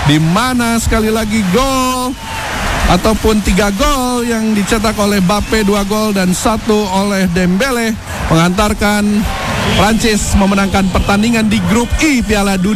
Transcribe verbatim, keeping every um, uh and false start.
di mana sekali lagi gol ataupun tiga gol yang dicetak oleh Mbappe, dua gol dan satu oleh Dembele mengantarkan Prancis memenangkan pertandingan di grup I Piala Dunia